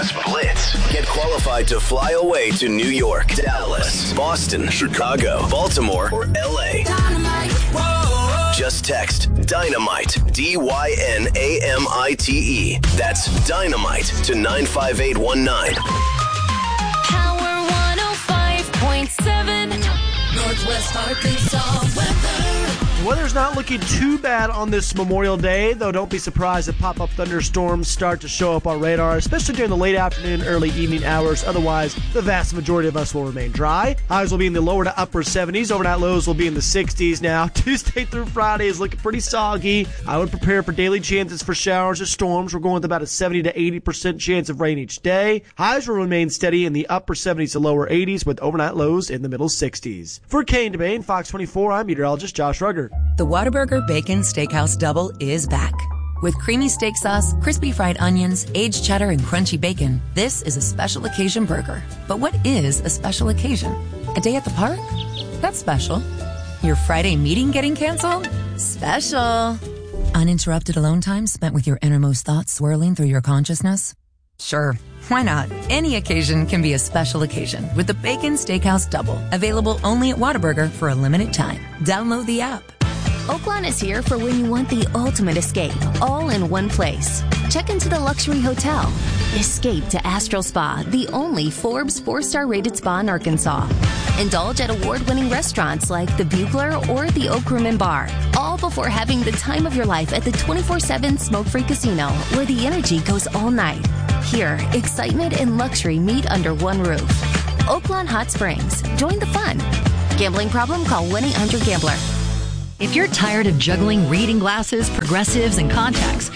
Blitz. Get qualified to fly away to New York, Dallas, Boston, Chicago, Baltimore, or LA. Dynamite. Just text Dynamite, DYNAMITE. That's Dynamite to 95819. Power 105.7. Northwest Arkansas weather. The weather's not looking too bad on this Memorial Day, though don't be surprised if pop-up thunderstorms start to show up on radar, especially during the late afternoon, early evening hours. Otherwise, the vast majority of us will remain dry. Highs will be in the lower to upper 70s. Overnight lows will be in the 60s. Now, Tuesday through Friday is looking pretty soggy. I would prepare for daily chances for showers or storms. We're going with about a 70 to 80% chance of rain each day. Highs will remain steady in the upper 70s to lower 80s with overnight lows in the middle 60s. For Kane Debane, Fox 24, I'm meteorologist Josh Rugger. The Whataburger Bacon Steakhouse Double is back. With creamy steak sauce, crispy fried onions, aged cheddar, and crunchy bacon, this is a special occasion burger. But what is a special occasion? A day at the park? That's special. Your Friday meeting getting canceled? Special. Uninterrupted alone time spent with your innermost thoughts swirling through your consciousness? Sure, why not? Any occasion can be a special occasion with the Bacon Steakhouse Double, available only at Whataburger for a limited time. Download the app. Oaklawn is here for when you want the ultimate escape, all in one place. Check into the luxury hotel. Escape to Astral Spa, the only Forbes 4-star rated spa in Arkansas. Indulge at award-winning restaurants like the Bugler or the Oak Room and Bar, all before having the time of your life at the 24/7 smoke-free casino, where the energy goes all night. Here, excitement and luxury meet under one roof. Oaklawn Hot Springs. Join the fun. Gambling problem? Call 1-800-GAMBLER. If you're tired of juggling reading glasses, progressives, and contacts,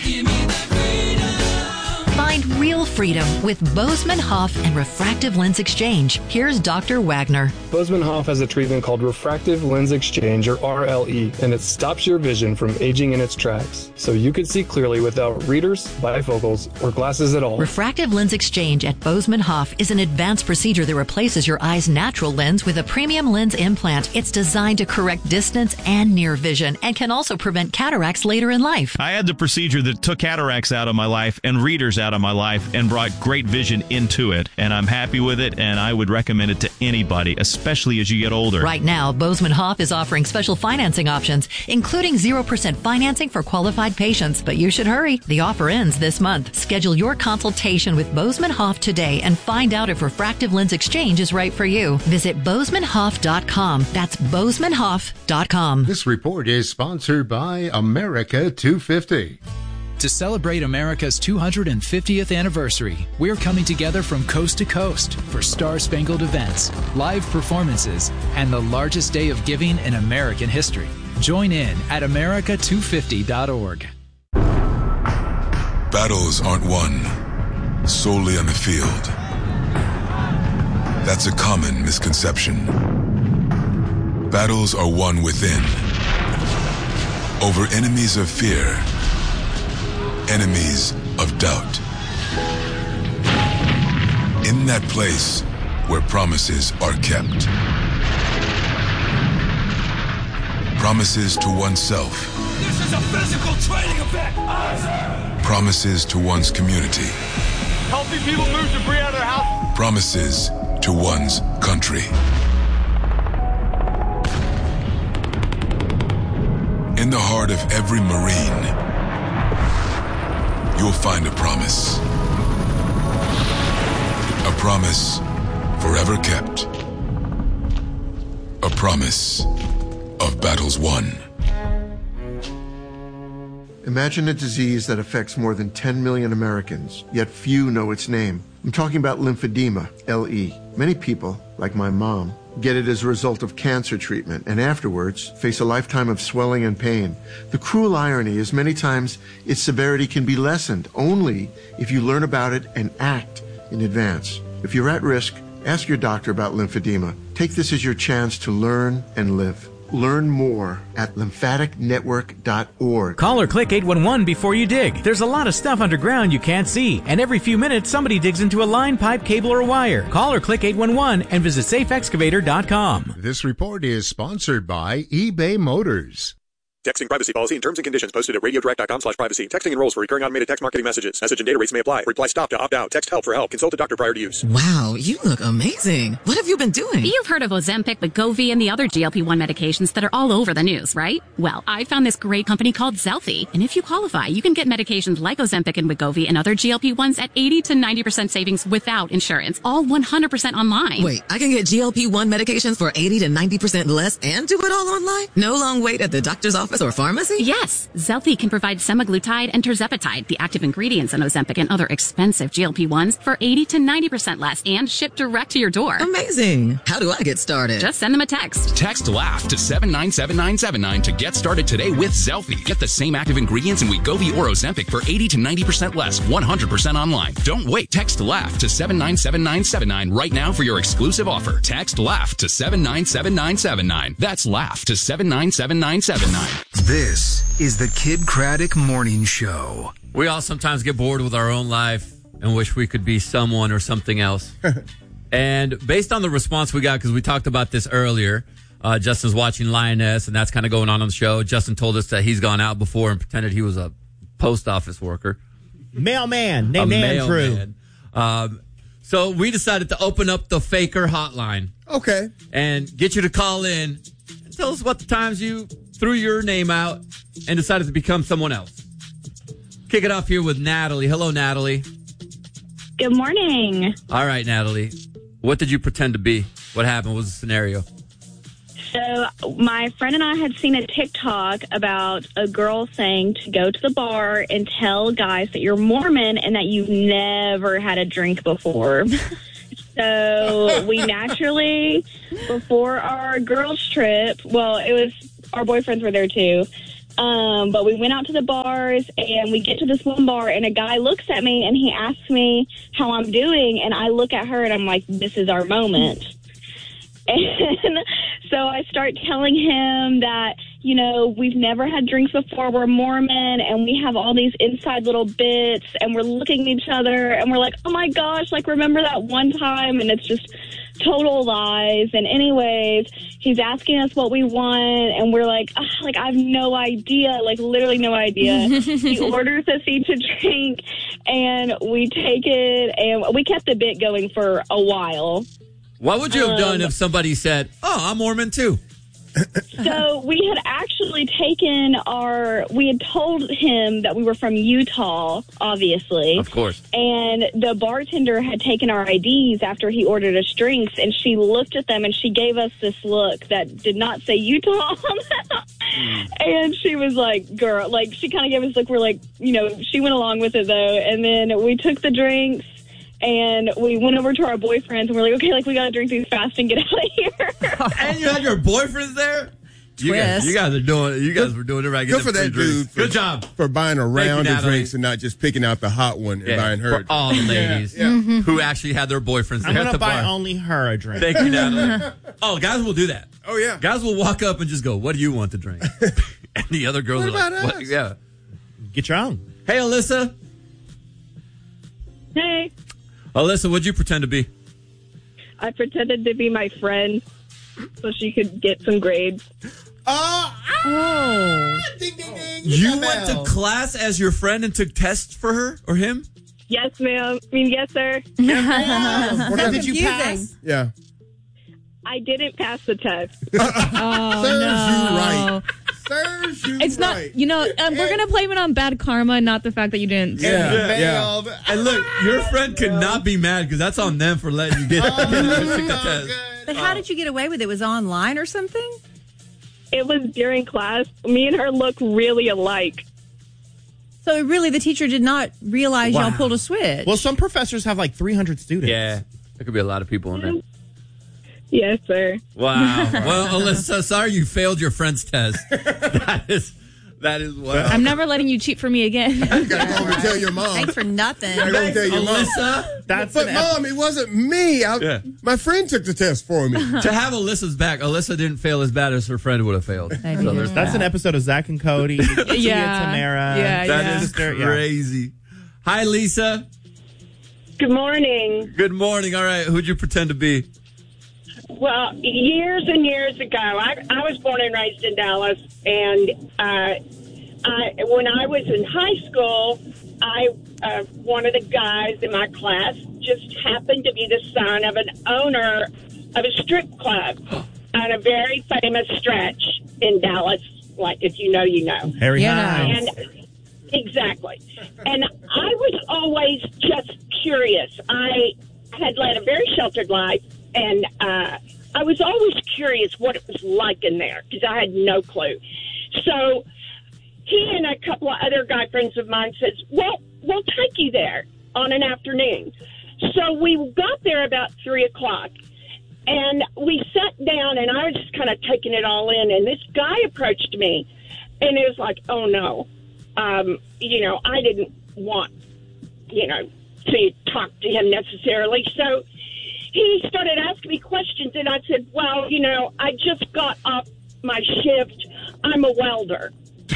find real freedom with Bozeman Hoff and Refractive Lens Exchange. Here's Dr. Wagner. Bozeman Hoff has a treatment called Refractive Lens Exchange, or RLE, and it stops your vision from aging in its tracks, so you can see clearly without readers, bifocals, or glasses at all. Refractive Lens Exchange at Bozeman Hoff is an advanced procedure that replaces your eye's natural lens with a premium lens implant. It's designed to correct distance and near vision and can also prevent cataracts later in life. I had the procedure that took cataracts out of my life and readers out of my life and brought great vision into it, and I'm happy with it, and I would recommend it to anybody, especially as you get older. Right now, Bozeman Hoff is offering special financing options, including 0% financing for qualified patients, but you should hurry. The offer ends this month. Schedule your consultation with Bozeman Hoff today and find out if Refractive Lens Exchange is right for you. Visit BozemanHoff.com. That's BozemanHoff.com. This report is sponsored by America 250. To celebrate America's 250th anniversary, we're coming together from coast to coast for star-spangled events, live performances, and the largest day of giving in American history. Join in at America250.org. Battles aren't won solely on the field. That's a common misconception. Battles are won within, over enemies of fear, enemies of doubt. In that place where promises are kept. Promises to oneself. This is a physical training event! Promises to one's community. Helping people move debris out of their house. Promises to one's country. In the heart of every Marine, you'll find a promise. A promise forever kept. A promise of battles won. Imagine a disease that affects more than 10 million Americans, yet few know its name. I'm talking about lymphedema, LE. Many people, like my mom, get it as a result of cancer treatment and afterwards face a lifetime of swelling and pain. The cruel irony is many times its severity can be lessened only if you learn about it and act in advance. If you're at risk, ask your doctor about lymphedema. Take this as your chance to learn and live. Learn more at lymphaticnetwork.org. Call or click 811 before you dig. There's a lot of stuff underground you can't see, and every few minutes somebody digs into a line, pipe, cable, or wire. Call or click 811 and visit safeexcavator.com. This report is sponsored by eBay Motors. Texting privacy policy and terms and conditions posted at radiodirect.com/privacy. Texting enrolls for recurring automated text marketing messages. Message and data rates may apply. Reply stop to opt out. Text help for help. Consult a doctor prior to use. Wow, you look amazing. What have you been doing? You've heard of Ozempic, Wegovy, and the other GLP-1 medications that are all over the news, right? Well, I found this great company called Zelfie. And if you qualify, you can get medications like Ozempic and Wegovy and other GLP-1s at 80 to 90% savings without insurance. All 100% online. Wait, I can get GLP-1 medications for 80 to 90% less and do it all online? No long wait at the doctor's office or pharmacy? Yes. Zelfie can provide semaglutide and tirzepatide, the active ingredients in Ozempic and other expensive GLP-1s, for 80 to 90% less and shipped direct to your door. Amazing. How do I get started? Just send them a text. Text LAUGH to 797979 to get started today with Zelfie. Get the same active ingredients in Wegovy or Ozempic for 80 to 90% less, 100% online. Don't wait. Text LAUGH to 797979 right now for your exclusive offer. Text LAUGH to 797979. That's LAUGH to 797979. This is the Kid Craddock Morning Show. We all sometimes get bored with our own life and wish we could be someone or something else. And based on the response we got, because we talked about this earlier, Justin's watching Lioness, and that's kind of going on the show. Justin told us that he's gone out before and pretended he was a post office worker. Mailman named Andrew. So we decided to open up the Faker hotline. Okay. And get you to call in and tell us what the times you threw your name out and decided to become someone else. Kick it off here with Natalie. Hello, Natalie. Good morning. All right, Natalie. What did you pretend to be? What happened? What was the scenario? So my friend and I had seen a TikTok about a girl saying to go to the bar and tell guys that you're Mormon and that you've never had a drink before. So we naturally, before our girls' trip, well, it was our boyfriends were there too, but we went out to the bars and we get to this one bar and a guy looks at me and he asks me how I'm doing and I look at her and I'm like, this is our moment. And so I start telling him that, you know, we've never had drinks before. We're Mormon and we have all these inside little bits and we're looking at each other and we're like, oh my gosh, like remember that one time? And it's just total lies. And anyways, he's asking us what we want and we're like, I have no idea, like literally no idea. He orders us each a drink and we take it and we kept the bit going for a while. What would you have done if somebody said, oh, I'm Mormon too? So we had actually we had told him that we were from Utah, obviously. Of course. And the bartender had taken our IDs after he ordered us drinks, and she looked at them and she gave us this look that did not say Utah. And she was like, girl, like she kind of gave us a look. We're like, you know, she went along with it though. And then we took the drinks. And we went over to our boyfriends, and we're like, okay, like, we got to drink these fast and get out of here. And you had your boyfriends there? You guys were doing it right. Good for that dude. Good job. For buying a round of drinks and not just picking out the hot one and buying her. For all the ladies who actually had their boyfriends there. I'm going to buy only her a drink. Thank you, Natalie. Oh, guys will do that. Oh, yeah. Guys will walk up and just go, what do you want to drink? And the other girls are like, what? Yeah. Get your own. Hey, Alyssa. Hey. Alyssa, what'd you pretend to be? I pretended to be my friend so she could get some grades. Ding, ding, ding. You went to class as your friend and took tests for her or him? Yes, ma'am. I mean, yes, sir. Did you pass? Yeah. I didn't pass the test. Serves you right. Serves you it's not, right. you know, we're going to blame it on bad karma, not the fact that you didn't. Yeah. And look, your friend could not be mad because that's on them for letting you take the test. But how did you get away with it? Was it online or something? It was during class. Me and her look really alike. So really, the teacher did not realize y'all pulled a switch. Well, some professors have like 300 students. Yeah, there could be a lot of people in there. Yes, sir. Wow. Well, Alyssa, sorry you failed your friend's test. That is wow. I'm never letting you cheat for me again. You gotta go home and tell your mom. Thanks for nothing. You gotta tell your Alyssa. But Mom, it wasn't me. My friend took the test for me. To have Alyssa's back, Alyssa didn't fail as bad as her friend would have failed. So that's an episode of Zach and Cody. Tamara. That is crazy. Hi, Lisa. Good morning. Good morning. All right, who'd you pretend to be? Well, years and years ago, I was born and raised in Dallas, and when I was in high school, one of the guys in my class just happened to be the son of an owner of a strip club on a very famous stretch in Dallas. Like, if you know, you know. Harry Hines. And exactly. And I was always just curious. I had led a very sheltered life, and I was always curious what it was like in there because I had no clue. So he and a couple of other guy friends of mine says, well, we'll take you there on an afternoon. So we got there about 3 o'clock, and we sat down, and I was just kind of taking it all in, and this guy approached me, and it was like, oh, no. I didn't want, to talk to him necessarily. So he started asking me questions, and I said, well, I just got off my shift. I'm a welder.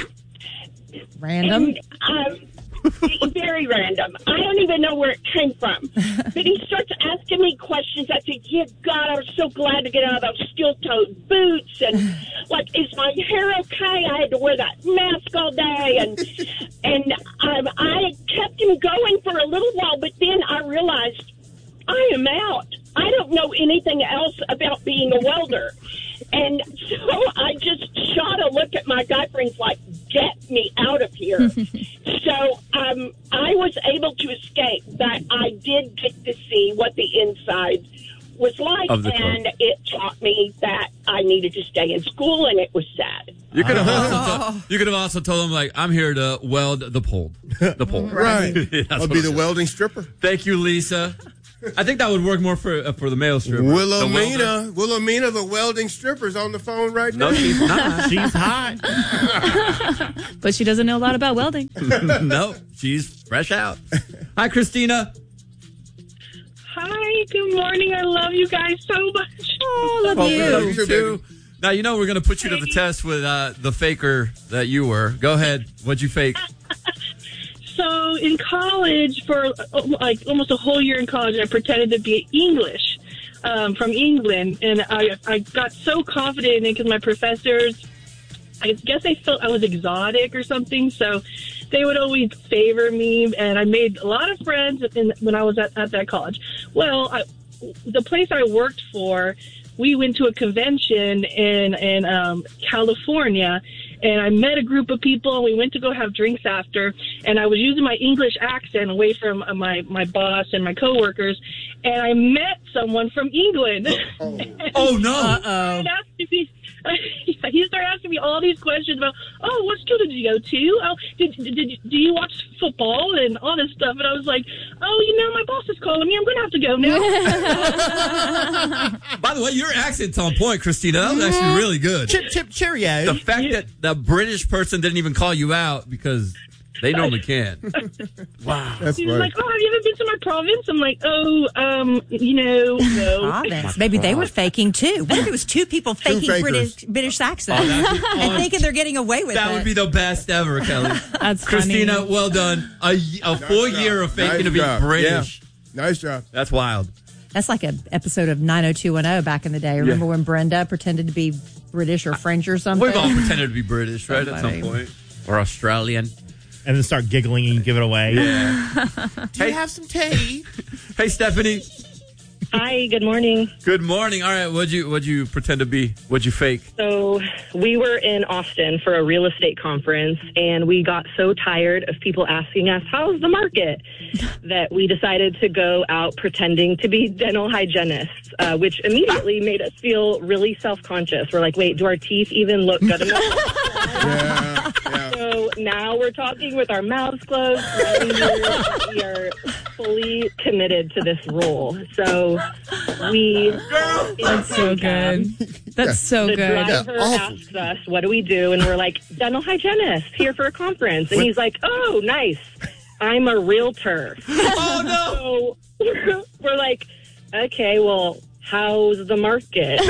Random? And, very random. I don't even know where it came from. But he starts asking me questions. I said, yeah, God, I was so glad to get out of those steel-toed boots. And, is my hair okay? I had to wear that mask all day. And I kept him going for a little while, but then I realized I am out. I don't know anything else about being a welder. And so I just shot a look at my guy friends like, get me out of here. So I was able to escape, but I did get to see what the inside was like, and it taught me that I needed to stay in school, and it was sad. You could have also told him, I'm here to weld the pole. The pole. Right. I'll be the welding stripper. Thank you, Lisa. I think that would work more for the male stripper. Wilhelmina, the welding stripper's on the phone right now. No, she's not. She's hot. But she doesn't know a lot about welding. No, she's fresh out. Hi, Christina. Hi, good morning. I love you guys so much. Oh, love you. We love you too. Now, we're going to put you to the test with the faker that you were. Go ahead. What'd you fake? So in college, for almost a whole year in college, I pretended to be English from England. And I got so confident in it because my professors, I guess they felt I was exotic or something. So they would always favor me. And I made a lot of friends when I was at that college. Well, the place I worked for, we went to a convention in California. And I met a group of people, and we went to go have drinks after. And I was using my English accent away from my boss and my coworkers. And I met someone from England. Oh no! Uh-oh. He started asking me all these questions about, what school did you go to? Oh, do you watch football and all this stuff? And I was like, my boss is calling me. I'm going to have to go now. By the way, your accent's on point, Christina. That was actually really good. Chip, chip, cheerio. The fact that the British person didn't even call you out because they normally can. Wow. He was like, have you ever been to my province? I'm like, no. Province. Maybe they were faking, too. What if it was two people faking British accents and thinking they're getting away with it? That would be the best ever, Kelly. That's Christina, funny. well done. A full year of faking to be British. Yeah. Nice job. That's wild. That's like an episode of 90210 back in the day. Remember when Brenda pretended to be British or French or something? We've all pretended to be British, right, at some point. Or Australian. And then start giggling and you give it away. Yeah. Do you have some tea? Hey, Stephanie. Hi, good morning. Good morning. All right, what'd you pretend to be? What'd you fake? So we were in Austin for a real estate conference, and we got so tired of people asking us, how's the market? That we decided to go out pretending to be dental hygienists, which immediately made us feel really self-conscious. We're like, wait, do our teeth even look good enough? Yeah. So now we're talking with our mouths closed. We are fully committed to this role. So that's so good. That's so the good. driver asks us, what do we do? And we're like, dental hygienist here for a conference. And he's like, oh, nice. I'm a realtor. Oh, no. So we're like, okay, well, how's the market?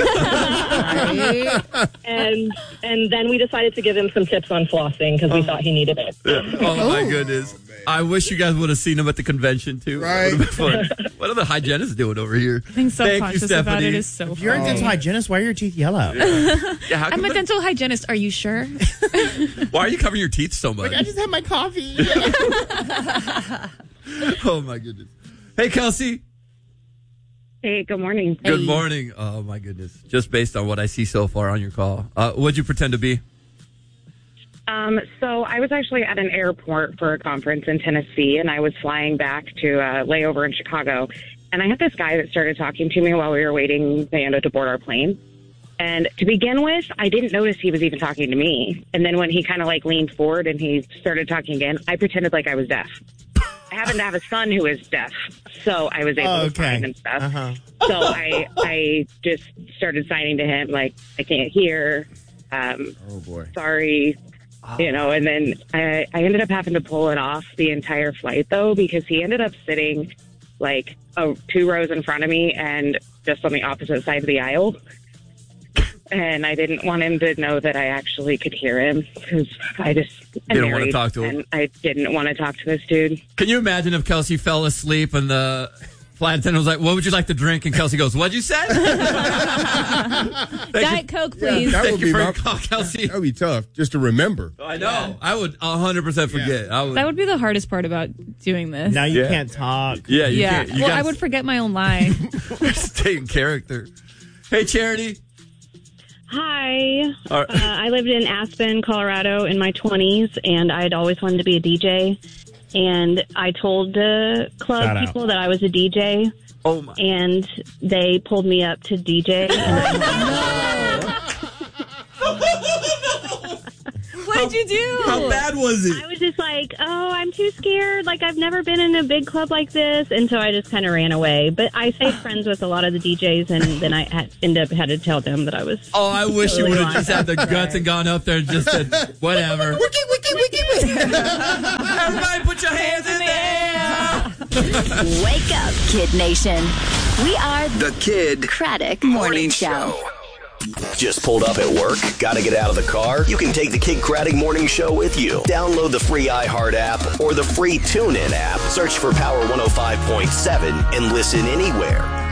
and then we decided to give him some tips on flossing because we thought he needed it. Oh, my goodness. I wish you guys would have seen him at the convention, too. Right. What are the hygienists doing over here? Being so Thank conscious you, about it Stephanie. is so If you're a funny. dental hygienist, why are your teeth yellow? Yeah, I'm a dental hygienist. Are you sure? why are you covering your teeth so much? I just had my coffee. Oh, my goodness. Hey, Kelsey. Hey, good morning. Good morning. Oh, my goodness. Just based on what I see so far on your call. What'd you pretend to be? So I was actually at an airport for a conference in Tennessee, and I was flying back to a layover in Chicago. And I had this guy that started talking to me while we were waiting, to board our plane. And to begin with, I didn't notice he was even talking to me. And then when he kind of leaned forward and he started talking again, I pretended like I was deaf. I happen to have a son who is deaf, so I was able to sign and stuff. Uh-huh. So I just started signing to him like, I can't hear. Oh, boy. Sorry. And then I ended up having to pull it off the entire flight, though, because he ended up sitting 2 rows in front of me and just on the opposite side of the aisle. And I didn't want him to know that I actually could hear him because I just didn't want to talk to him. And I didn't want to talk to this dude. Can you imagine if Kelsey fell asleep and the flight attendant was like, "What would you like to drink?" And Kelsey goes, "What'd you say?" Diet Coke, please. That Thank would you be for your call, Kelsey. That would be tough just to remember. I know. I would 100% forget. I would. That would be the hardest part about doing this. Now you can't talk. Yeah, you can't. You Well, gotta I would forget my own line. stay in character. Hey, Charity. Hi. All right. I lived in Aspen, Colorado in my 20s, and I'd always wanted to be a DJ. And I told the club Shout out. people that I was a DJ. Oh, my. And they pulled me up to DJ. What did you do? How bad was it? I was just like, oh, I'm too scared. I've never been in a big club like this. And so I just kind of ran away. But I stayed friends with a lot of the DJs, and then I had to tell them that I was. Oh, I wish you totally would have wrong. just had the guts and gone up there and just said, whatever. Everybody put your hands in the air. Wake up, Kid Nation. We are The Kid Craddock Morning Show. Just pulled up at work? Gotta get out of the car? You can take the Kid Craddock Morning Show with you. Download the free iHeart app or the free TuneIn app. Search for Power 105.7 and listen anywhere.